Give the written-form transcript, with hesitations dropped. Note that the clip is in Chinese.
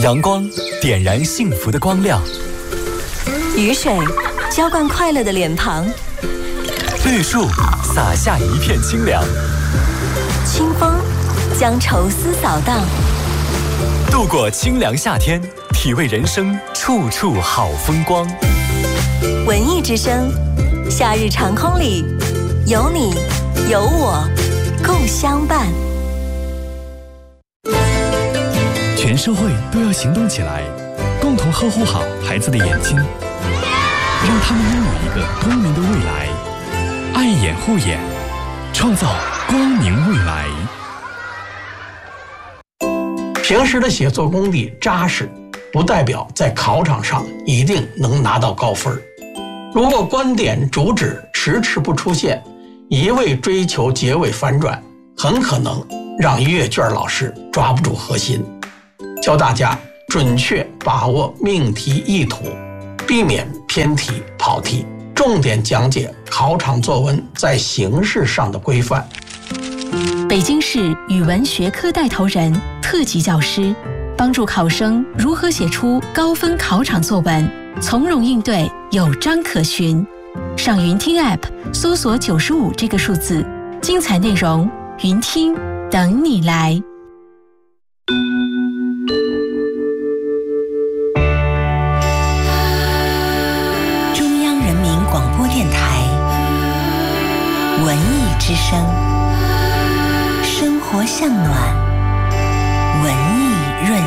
阳光点燃幸福的光亮， 雨水浇灌快乐的脸庞， 绿树洒下一片清凉， 清风将愁丝扫荡。 度过清凉夏天，体味人生处处好风光。 文艺之声，夏日长空里，有你有我共相伴。 全社会都要行动起来，共同呵护好孩子的眼睛，让他们拥有一个光明的未来。爱眼护眼，创造光明未来。 平时的写作功底扎实，不代表在考场上一定能拿到高分。如果观点主旨迟迟不出现，一味追求结尾反转，很可能让阅卷老师抓不住核心。教大家准确把握命题意图，避免偏题跑题，重点讲解考场作文在形式上的规范。 北京市语文学科带头人、特级教师，帮助考生如何写出高分考场作文，从容应对，有章可循。上云听 App 搜索95这个数字，精彩内容云听等你来。 中央人民广播电台文艺之声，生活向暖，文艺润